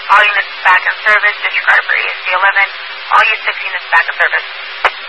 All units back in service. Disregard for ESC 11. All U6 units back in service.